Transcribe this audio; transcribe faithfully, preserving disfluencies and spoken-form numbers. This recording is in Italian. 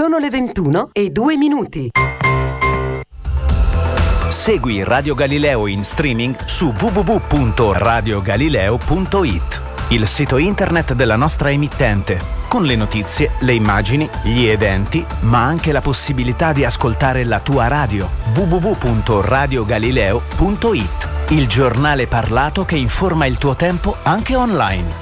Sono le ventuno e due minuti. Segui Radio Galileo in streaming su w w w punto radio galileo punto i t, il sito internet della nostra emittente, con le notizie, le immagini, gli eventi, ma anche la possibilità di ascoltare la tua radio. w w w punto radio galileo punto i t, il giornale parlato che informa il tuo tempo anche online.